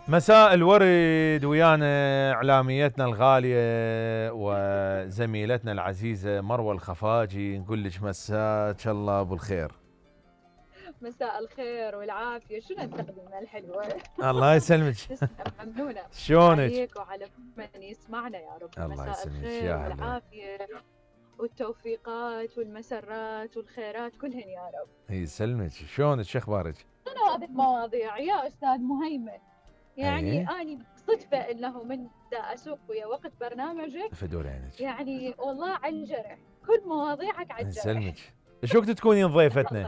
مساء الورد ويانا اعلاميتنا الغاليه وزميلتنا العزيزه مروه الخفاجي، نقول لك مساك الله بالخير. مساء الخير والعافية، شنو التقديمة الحلوة؟ الله يسلمك. تسلم، ممنونة شلونك؟ عليك وعلى من يسمعنا يا رب. الله مساء يسلمك الخير يا هلا. والعافية والتوفيقات والمسرات والخيرات كلهن يا رب. يسلمك، شلونك؟ شو اخبارك؟ شنو هذه المواضيع يا أستاذ مهيمن؟ يعني ايه أنا صدفة إنه من دا أسوق ويا وقت برنامجك، فدور عينك. يعني والله على الجرح، كل مواضيعك على الجرح. يسلمك. شو وقت تكونين ضيفتنا؟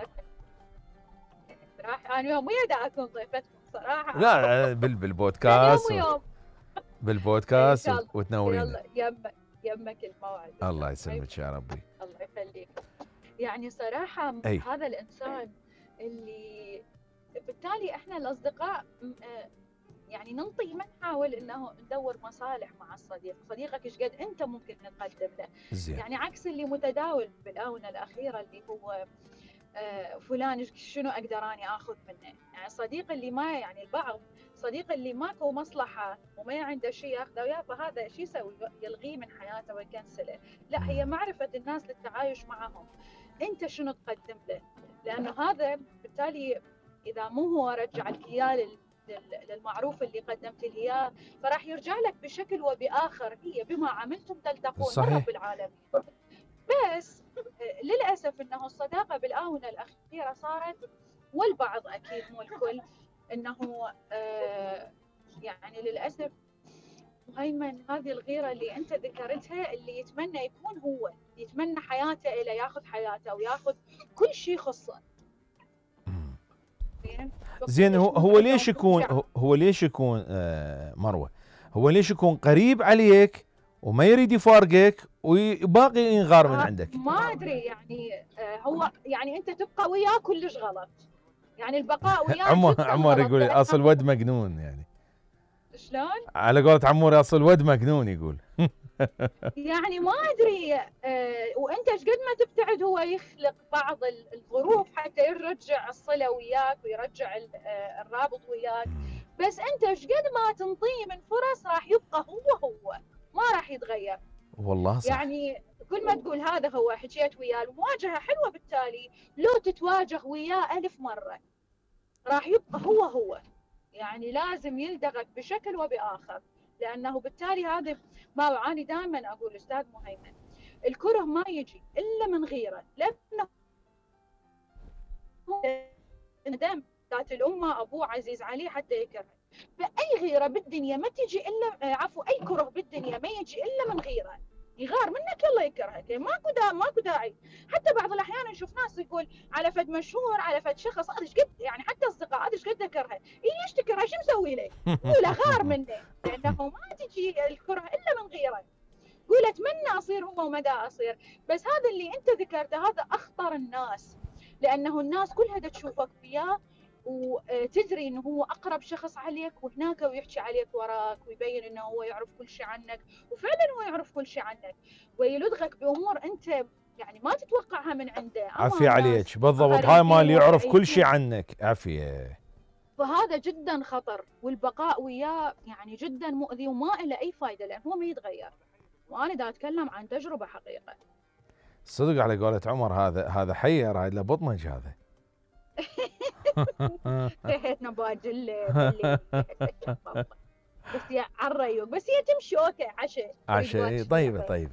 راح أنا يوم ويا دا أكون ضيفتكم صراحة. لا بالبودكاست يوم ويوم إن بالبودكاست شاء الله. وتنورينا. يلا يمك الموعد. الله يسلمك يا ربي. الله يخليك. يعني صراحة أي. هذا الإنسان اللي بالتالي إحنا الأصدقاء يعني ننطي ما نحاول إنه ندور مصالح مع الصديق، صديقك إيش قد أنت ممكن تقدم له. زين. يعني عكس اللي متداول بالآونة الأخيرة اللي هو فلان شنو أقدر أني آخذ منه. يعني الصديق اللي ما، يعني البعض صديق اللي ماكو مصلحة وما عنده شيء ياخذه وياه، فهذا شو يسوي؟ يلغيه من حياته ويكنسله. لا، هي معرفة الناس للتعايش معهم، أنت شنو تقدم له، لأنه هذا بالتالي إذا مو هو رجع لك إياه للمعروف اللي قدمت له إياه، فراح يرجع لك بشكل وبآخر. هي بما عملتم تلتقون من رب العالمين. بس للأسف أنه الصداقة بالآونة الأخيرة صارت، والبعض أكيد مو الكل، أنه يعني للأسف مهيمن هذه الغيرة اللي أنت ذكرتها، اللي يتمنى يكون هو، يتمنى حياته إلى ياخذ حياته وياخذ كل شيء يخصه. زين، هو ليش يكون، هو ليش يكون مروه، هو ليش يكون قريب عليك وما يريد يفارقك وباقي ينغار من عندك؟ ما ادري يعني هو يعني انت تبقى وياه كلش غلط، يعني البقاء وياه عمر يقول اصل ود مجنون، يعني شلون؟ على قولة عمور اصل ود مجنون يقول. يعني ما ادري وانت ايش قد ما تبتعد هو يخلق بعض الظروف حتى يرجع الصله وياك ويرجع الرابط وياك، بس انت ايش قد ما تنطيه من فرص راح يبقى هو ما راح يتغير. والله صح. يعني كل ما تقول هذا هو حكيت وياه، المواجهه حلوه، بالتالي لو تتواجه وياه 1000 مره راح يبقى هو. يعني لازم يلدغك بشكل وبآخر، لأنه بالتالي هذا ما أنا دائما أقول أستاذ مهيمن، الكره ما يجي إلا من غيرة، لأنه دام ذات الأمة أبوه عزيز عليه حتى يكره. فأي غيرة بالدنيا ما تجي إلا أي كره بالدنيا ما يجي إلا من غيرة، يغار منك يلا يكرهك. ماكو داعي. حتى بعض الاحيان نشوف ناس يقول على فد مشهور، على فد شخص، هذا ايش قد يعني حتى اصدقاء، هذا ايش قد اكرهه؟ ليش تكرهه؟ شو مسوي لك؟ قول غار منه، لانه ما تجي الكره الا من غيره. قول اتمنى اصير هو ومدى اصير. بس هذا اللي انت ذكرته هذا اخطر الناس، لانه الناس كلها تشوفك وياه وتدري انه هو اقرب شخص عليك، وهناك ويحكي عليك وراك ويبين انه هو يعرف كل شيء عنك، وفعلا هو يعرف كل شيء عنك، ويلدغك بامور انت يعني ما تتوقعها من عنده. عافية عليك، بالضبط، هاي مال يعرف كل شيء عنك. عافية. فهذا جدا خطر، والبقاء وياه يعني جدا مؤذي وما له اي فائده، لان هو ما يتغير. وانا دا اتكلم عن تجربه حقيقه. صدق على قولة عمر، هذا حير، هاي له بطنج هذا. ريحتنا باجله بس يا عالريوق، بس هي تمشي اوكي عشاء طيبه.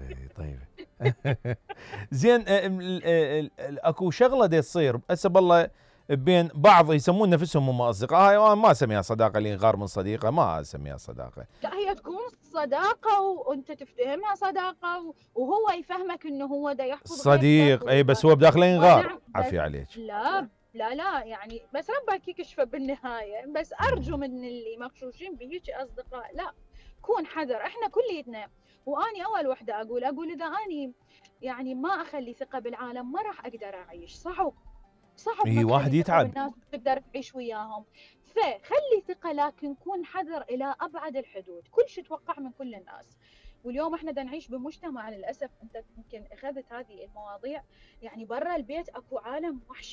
زين، اكو شغله دي تصير هسه بالله بين بعض يسمون نفسهم هم اصدقاء، هاي ما اسميها صداقه، اللي ينغار من صديقه ما اسميها صداقه. لا، هي تكون صداقه وانت تفتهمها صداقه وهو يفهمك انه هو دا يحفظ صديق، اي بس هو بداخله ينغار. عافية عليك. لا يعني بس ربك يكشفه بالنهايه. بس ارجو من اللي مغشوشين بهيك اصدقاء، لا، كون حذر. احنا كليتنا، واني اول وحده اقول اذا اني يعني ما اخلي ثقه بالعالم ما راح اقدر اعيش. صعب اي واحد يتعب، الناس تقدر تعيش وياهم. فخلي ثقه، لكن كون حذر الى ابعد الحدود. كل شيء توقع من كل الناس. واليوم احنا نعيش بمجتمع للاسف، انت يمكن اخذت هذه المواضيع، يعني برا البيت اكو عالم وحشي،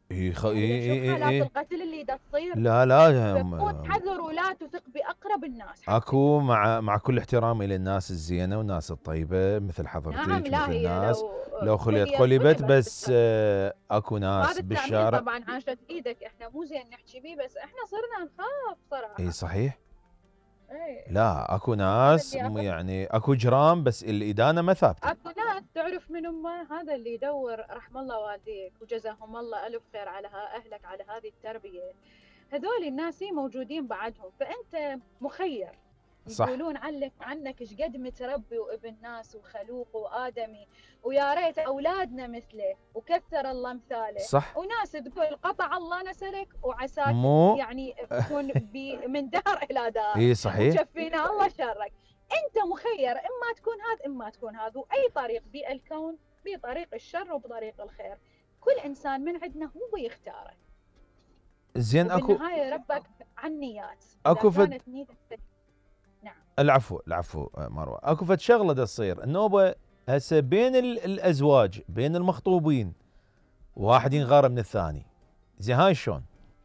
يعني شوف حالات القتل اللي دا تصير. لا فكون حذر ولا تثق باقرب الناس. اكو مع كل احترامي للناس الزينه والناس الطيبه مثل حضرتك نعم، لا مثل هي الناس لو خليت هي قلبت، صعبة بس اكو ناس هذا التأمين بالشارع. طبعا عاشت ايدك، احنا مو زين نحكي بيه، بس احنا صرنا نخاف صراحة. اي صحيح. اي لا اكو هذا ناس اللي يعني اكو جرام بس الادانه ما ثابته. اكو ناس تعرف من هذا اللي يدور، رحم الله والديك وجزاهم الله الف خير على اهلك على هذه التربيه. هذول الناس موجودين بعدهم، فانت مخير. صح. يقولون عنك ايش قد متربي وابن ناس وخلوق وادمي، ويا ريت اولادنا مثله وكثر الله مثاله. صح. وناس تقول قطع الله نسلك وعساك مو يعني تكون من دار الى دار. اي صحيح. وكفينا الله شرك. انت مخير، اما تكون هذا اما تكون هذا، واي طريق بالكون بطريق الشر وبطريق الخير. كل انسان من عندنا هو يختاره. زين اكو بالنهايه ربك عن نيات. اكو كانت نيتك. نعم. العفو مروه. اكو فد شغله دا تصير النوبه هسه بين الازواج، بين المخطوبين، واحد ينغار من الثاني. زين هاي شلون؟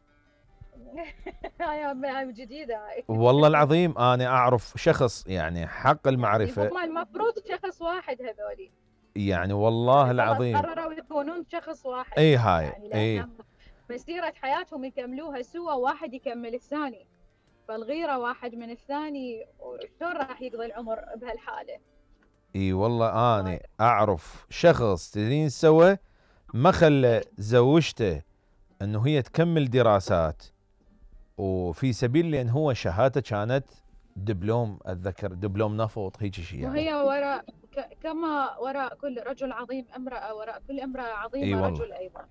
هاي جديده هاي. والله العظيم انا اعرف شخص يعني حق المعرفه، هم المفروض شخص واحد هذولي. يعني والله العظيم قرروا يكونون شخص واحد. اي هاي يعني اي مسيرة حياتهم يكملوها سوا، واحد يكمل الثاني. فالغيرة واحد من الثاني، شلون راح يقضي العمر بهالحالة؟ اي والله انا اعرف شخص تدرين سوى ما خلى زوجته انه هي تكمل دراسات، وفي سبيل لان هو شهادته كانت دبلوم، اتذكر دبلوم نفط هيك شيء يعني. وهي وراء كما وراء كل رجل عظيم امرأة، وراء كل امرأة عظيمة رجل ايضا.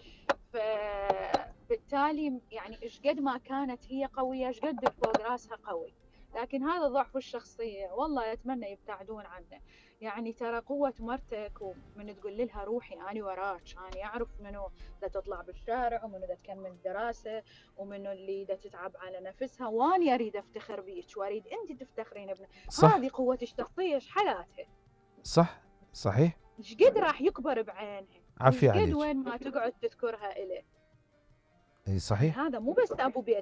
فبالتالي يعني ايش قد ما كانت هي قوية، ايش قد فوق راسها قوي. لكن هذا ضعف الشخصية، والله أتمنى يبتعدون عنه. يعني ترى قوة مرتك، ومن تقول لها روحي أنا وراك، أنا أعرف منو دا تطلع بالشارع، ومنو دا تكمل دراسة، ومنو اللي دا تتعب على نفسها، وأنا أريد أفتخر بيك وأريد أنت تفتخرين بنا. هذه قوة الشخصية، إيش حالاتها. صح صحيح. إيش قد راح يكبر بعينها، عافية إيش قد عليك. وين ما تقعد تذكرها إليه. اي صحيح. هذا مو بس أبو بيت،